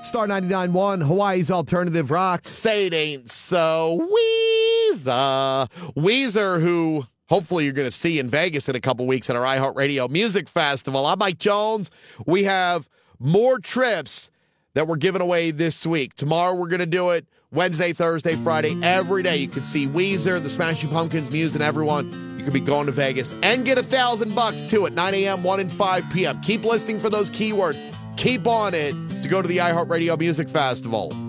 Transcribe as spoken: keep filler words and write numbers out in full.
Star ninety-nine point one, Hawaii's Alternative Rock. Say it ain't so. Weezer. Weezer, who hopefully you're going to see in Vegas in a couple weeks at our iHeartRadio Music Festival. I'm Mike Jones. We have more trips that we're giving away this week. Tomorrow we're going to do it. Wednesday, Thursday, Friday, every day. You can see Weezer, the Smashing Pumpkins, Muse, and everyone. You could be going to Vegas and get a thousand bucks too at nine a.m., one and five p.m. Keep listening for those keywords. Keep on it to go to the iHeartRadio Music Festival.